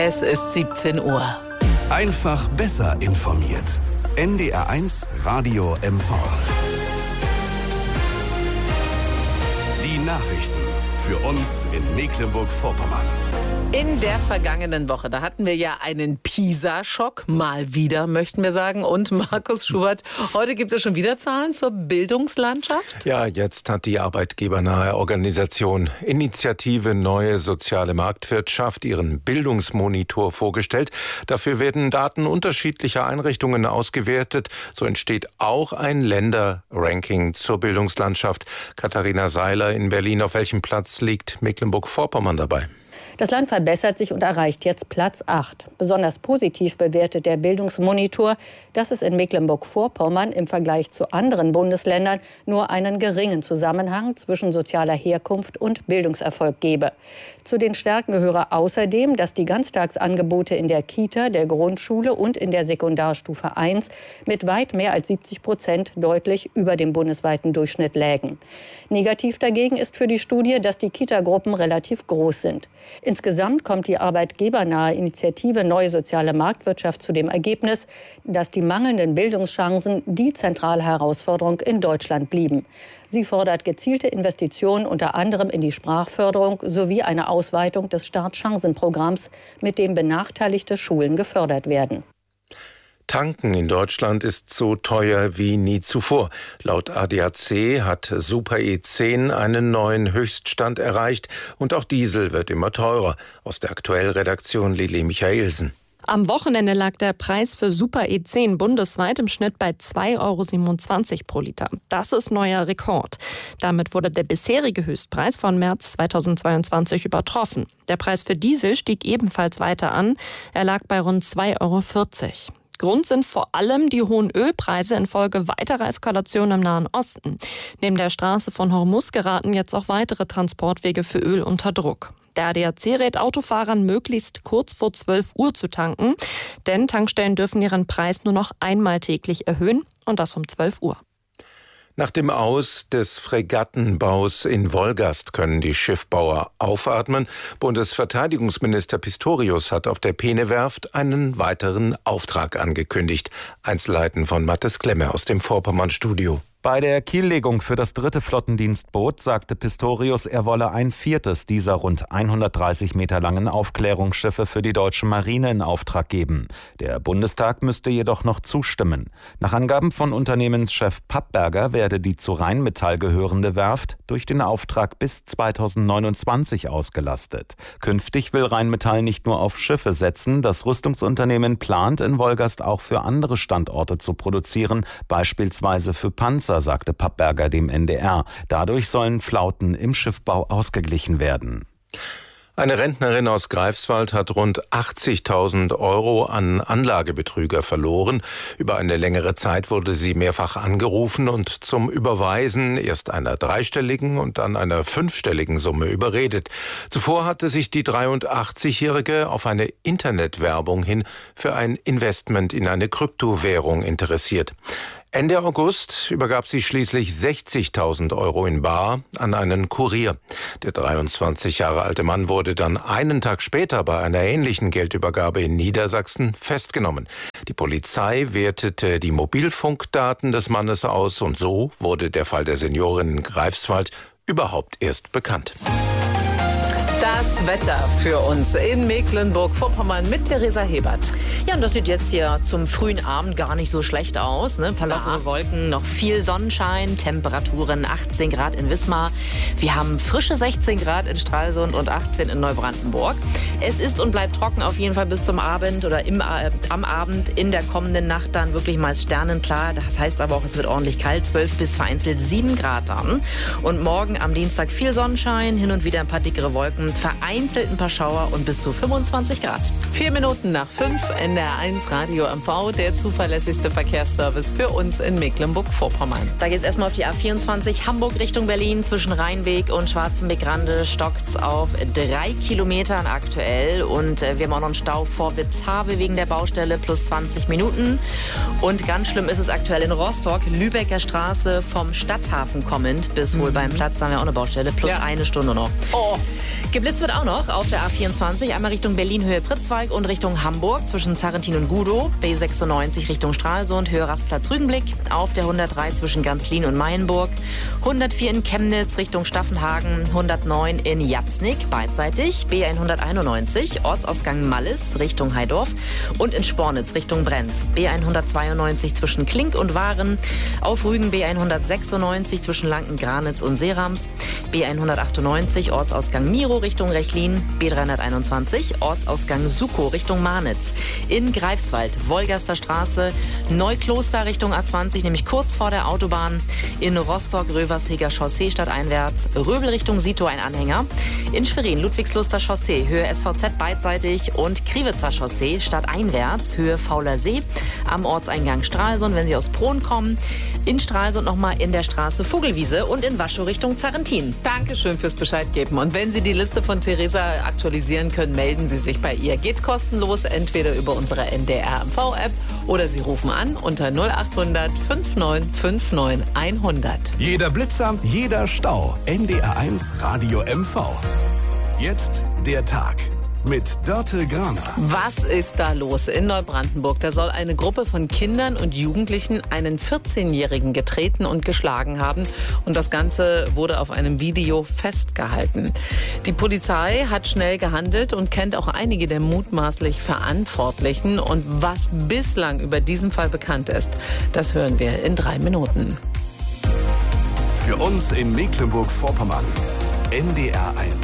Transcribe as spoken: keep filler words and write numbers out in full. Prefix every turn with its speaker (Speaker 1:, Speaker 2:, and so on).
Speaker 1: Es ist siebzehn Uhr.
Speaker 2: Einfach besser informiert. N D R eins Radio M V. Die Nachrichten für uns in Mecklenburg-Vorpommern.
Speaker 1: In der vergangenen Woche, da hatten wir ja einen PISA-Schock, mal wieder, möchten wir sagen. Und Markus Schubert, heute gibt es schon wieder Zahlen zur Bildungslandschaft?
Speaker 3: Ja, jetzt hat die arbeitgebernahe Organisation Initiative Neue Soziale Marktwirtschaft ihren Bildungsmonitor vorgestellt. Dafür werden Daten unterschiedlicher Einrichtungen ausgewertet. So entsteht auch ein Länderranking zur Bildungslandschaft. Katharina Seiler in Berlin. Auf welchem Platz liegt Mecklenburg-Vorpommern dabei?
Speaker 4: Das Land verbessert sich und erreicht jetzt Platz acht. Besonders positiv bewertet der Bildungsmonitor, dass es in Mecklenburg-Vorpommern im Vergleich zu anderen Bundesländern nur einen geringen Zusammenhang zwischen sozialer Herkunft und Bildungserfolg gebe. Zu den Stärken gehöre außerdem, dass die Ganztagsangebote in der Kita, der Grundschule und in der Sekundarstufe eins mit weit mehr als siebzig Prozent deutlich über dem bundesweiten Durchschnitt lägen. Negativ dagegen ist für die Studie, dass die Kitagruppen relativ groß sind. Insgesamt kommt die arbeitgebernahe Initiative Neue Soziale Marktwirtschaft zu dem Ergebnis, dass die mangelnden Bildungschancen die zentrale Herausforderung in Deutschland blieben. Sie fordert gezielte Investitionen unter anderem in die Sprachförderung sowie eine Ausweitung des Startchancenprogramms, mit dem benachteiligte Schulen gefördert werden.
Speaker 3: Tanken in Deutschland ist so teuer wie nie zuvor. Laut A D A C hat Super E zehn einen neuen Höchststand erreicht und auch Diesel wird immer teurer. Aus der Aktuell-Redaktion Lili Michaelsen.
Speaker 5: Am Wochenende lag der Preis für Super E zehn bundesweit im Schnitt bei zwei Euro siebenundzwanzig pro Liter. Das ist neuer Rekord. Damit wurde der bisherige Höchstpreis von März zweitausendzweiundzwanzig übertroffen. Der Preis für Diesel stieg ebenfalls weiter an. Er lag bei rund zwei Euro vierzig. Grund sind vor allem die hohen Ölpreise infolge weiterer Eskalationen im Nahen Osten. Neben der Straße von Hormuz geraten jetzt auch weitere Transportwege für Öl unter Druck. Der A D A C rät Autofahrern, möglichst kurz vor zwölf Uhr zu tanken, denn Tankstellen dürfen ihren Preis nur noch einmal täglich erhöhen und das um zwölf Uhr.
Speaker 3: Nach dem Aus des Fregattenbaus in Wolgast können die Schiffbauer aufatmen. Bundesverteidigungsminister Pistorius hat auf der Peene-Werft einen weiteren Auftrag angekündigt. Einzelheiten von Mathis Klemme aus dem Vorpommern-Studio.
Speaker 6: Bei der Kiellegung für das dritte Flottendienstboot sagte Pistorius, er wolle ein viertes dieser rund hundertdreißig Meter langen Aufklärungsschiffe für die deutsche Marine in Auftrag geben. Der Bundestag müsste jedoch noch zustimmen. Nach Angaben von Unternehmenschef Pappberger werde die zu Rheinmetall gehörende Werft durch den Auftrag bis zweitausendneunundzwanzig ausgelastet. Künftig will Rheinmetall nicht nur auf Schiffe setzen, das Rüstungsunternehmen plant in Wolgast auch für andere Standorte zu produzieren, beispielsweise für Panzer, sagte Pappberger dem N D R. Dadurch sollen Flauten im Schiffbau ausgeglichen werden.
Speaker 3: Eine Rentnerin aus Greifswald hat rund achtzigtausend Euro an Anlagebetrüger verloren. Über eine längere Zeit wurde sie mehrfach angerufen und zum Überweisen erst einer dreistelligen und dann einer fünfstelligen Summe überredet. Zuvor hatte sich die dreiundachtzigjährige auf eine Internetwerbung hin für ein Investment in eine Kryptowährung interessiert. Ende August übergab sie schließlich sechzigtausend Euro in bar an einen Kurier. Der dreiundzwanzig Jahre alte Mann wurde dann einen Tag später bei einer ähnlichen Geldübergabe in Niedersachsen festgenommen. Die Polizei wertete die Mobilfunkdaten des Mannes aus und so wurde der Fall der Seniorin in Greifswald überhaupt erst bekannt.
Speaker 1: Das Wetter für uns in Mecklenburg-Vorpommern mit Theresa Hebert.
Speaker 7: Ja, und das sieht jetzt hier zum frühen Abend gar nicht so schlecht aus. Ne? Ein paar lockere Wolken, noch viel Sonnenschein, Temperaturen achtzehn Grad in Wismar. Wir haben frische sechzehn Grad in Stralsund und achtzehn in Neubrandenburg. Es ist und bleibt trocken auf jeden Fall bis zum Abend oder im, äh, am Abend. In der kommenden Nacht dann wirklich meist sternenklar. Das heißt aber auch, es wird ordentlich kalt, zwölf bis vereinzelt sieben Grad dann. Und morgen am Dienstag viel Sonnenschein, hin und wieder ein paar dickere Wolken, vereinzelt ein paar Schauer und bis zu fünfundzwanzig Grad.
Speaker 1: Vier Minuten nach fünf, N D R eins Radio M V, der zuverlässigste Verkehrsservice für uns in Mecklenburg-Vorpommern.
Speaker 7: Da geht's erstmal auf die A vierundzwanzig Hamburg Richtung Berlin. Zwischen Rheinweg und Schwarzenbeck-Rande stockt's auf drei Kilometern aktuell. Und äh, wir haben auch noch einen Stau vor Witzhabe wegen der Baustelle, plus zwanzig Minuten. Und ganz schlimm ist es aktuell in Rostock, Lübecker Straße vom Stadthafen kommend bis wohl mhm. beim Platz, da haben wir auch eine Baustelle, plus ja. eine Stunde noch.
Speaker 1: Oh.
Speaker 7: Geblitzt Blitz wird auch noch auf der A vierundzwanzig, einmal Richtung Berlin-Höhe Pritzwalk und Richtung Hamburg zwischen Zarrentin und Gudow, B sechsundneunzig Richtung Stralsund, Höhe Rastplatz-Rügenblick, auf der hundertdrei zwischen Ganzlin und Mayenburg, hundertvier in Chemnitz Richtung Staffenhagen, hundertneun in Jatznig, beidseitig, B hunderteinundneunzig, Ortsausgang Mallis Richtung Heidorf und in Spornitz Richtung Brenz, B hundertzweiundneunzig zwischen Klink und Waren, auf Rügen B hundertsechsundneunzig zwischen Lanken-Granitz und Seerams, B hundertachtundneunzig Ortsausgang Miro Richtung Rechlin, B dreihunderteinundzwanzig Ortsausgang Sukow Richtung Marnitz, in Greifswald Wolgaster Straße, Neukloster Richtung A zwanzig, nämlich kurz vor der Autobahn, in Rostock Röversheger Chaussee stadteinwärts, Röbel Richtung Sito ein Anhänger, in Schwerin Ludwigsluster Chaussee, Höhe S V Z beidseitig und Kriwitzer Chaussee stadteinwärts, Höhe Fauler See, am Ortseingang Stralsund, wenn Sie aus Prohn kommen, in Stralsund nochmal in der Straße Vogelwiese und in Waschow Richtung Zarrentin.
Speaker 1: Dankeschön fürs Bescheid geben. Und wenn Sie die Liste von Theresa aktualisieren können, melden Sie sich bei ihr. Geht kostenlos, entweder über unsere N D R M V-App oder Sie rufen an unter null acht hundert fünfundneunzig neunundfünfzig hundert.
Speaker 2: Jeder Blitzer, jeder Stau. N D R eins Radio M V. Jetzt der Tag mit Dörte Graner.
Speaker 1: Was ist da los in Neubrandenburg? Da soll eine Gruppe von Kindern und Jugendlichen einen vierzehnjährigen getreten und geschlagen haben. Und das Ganze wurde auf einem Video festgehalten. Die Polizei hat schnell gehandelt und kennt auch einige der mutmaßlich Verantwortlichen. Und was bislang über diesen Fall bekannt ist, das hören wir in drei Minuten.
Speaker 2: Für uns in Mecklenburg-Vorpommern. N D R eins.